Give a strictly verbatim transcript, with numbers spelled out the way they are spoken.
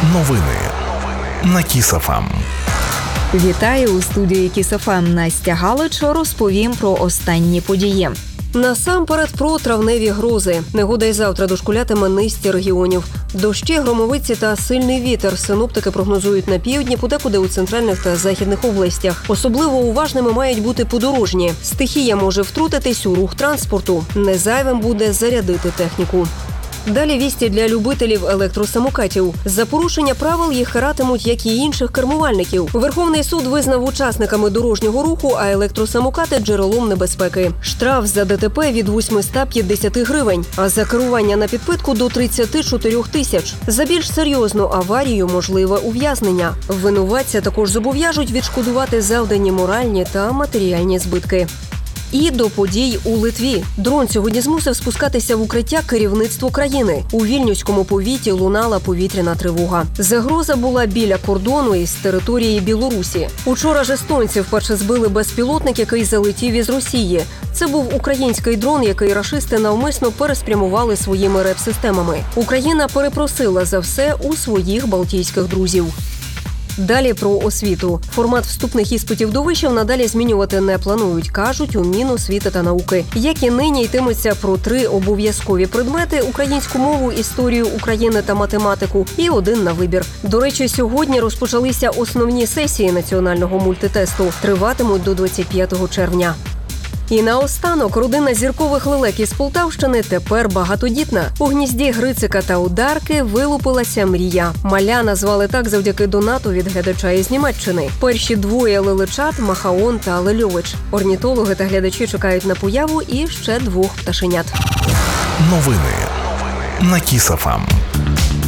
Новини на Кіс еф ем. Вітаю у студії Кіс еф ем. Настя Галич. Розповім про останні події. Насамперед про травневі грози. Негода й завтра дошкулятиме низці регіонів. Дощі, громовиці та сильний вітер синоптики прогнозують на півдні, подекуди у центральних та західних областях. Особливо уважними мають бути подорожні. Стихія може втрутитись у рух транспорту. Незайвим буде зарядити техніку. Далі вісті для любителів електросамокатів. За порушення правил їх каратимуть, як і інших кермувальників. Верховний суд визнав учасниками дорожнього руху, а електросамокати – джерелом небезпеки. Штраф за ДТП від вісімсот п'ятдесят гривень, а за керування на підпитку – до тридцять чотири тисяч. За більш серйозну аварію можливе ув'язнення. Винуватця також зобов'яжуть відшкодувати завдані моральні та матеріальні збитки. І до подій у Литві. Дрон сьогодні змусив спускатися в укриття керівництво країни. У Вільнюському повіті лунала повітряна тривога. Загроза була біля кордону із території Білорусі. Учора ж естонці вперше збили безпілотник, який залетів із Росії. Це був український дрон, який рашисти навмисно переспрямували своїми реп-системами. Україна перепросила за все у своїх балтійських друзів. Далі про освіту. Формат вступних іспитів до вишів надалі змінювати не планують, кажуть у Міносвіти та науки. Як і нині йтиметься про три обов'язкові предмети – українську мову, історію України та математику і один на вибір. До речі, сьогодні розпочалися основні сесії національного мультитесту. Триватимуть до двадцять п'ятого червня. І наостанок, родина зіркових лелек із Полтавщини тепер багатодітна. У гнізді Грицика та Ударки вилупилася мрія. Маля назвали так завдяки донату від глядача із Німеччини. Перші двоє лелечат – Махаон та Лельович. Орнітологи та глядачі чекають на появу і ще двох пташенят. Новини на Кіс еф ем.